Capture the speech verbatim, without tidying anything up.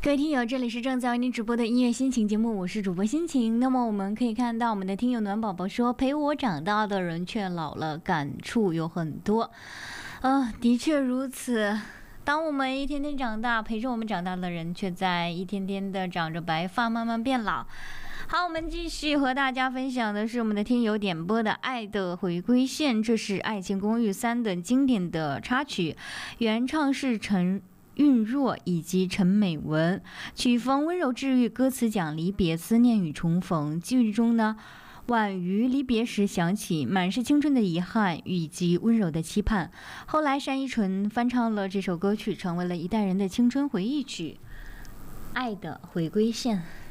各位听友，这里是正在为您直播的音乐心情节目，我是主播心情。那么我们可以看到，我们的听友暖宝宝说，陪我长大的人却老了，感触有很多。呃，的确如此。当我们一天天长大，陪着我们长大的人却在一天天的长着白发，慢慢变老。好，我们继续和大家分享的是我们的听友点播的《爱的回归线》，这是《爱情公寓三》的经典的插曲，原唱是陈韵若以及陈美文，曲风温柔治愈，歌词讲离别、思念与重逢。剧中呢，婉瑜离别时想起满是青春的遗憾以及温柔的期盼。后来单依纯翻唱了这首歌曲，成为了一代人的青春回忆曲《爱的回归线》。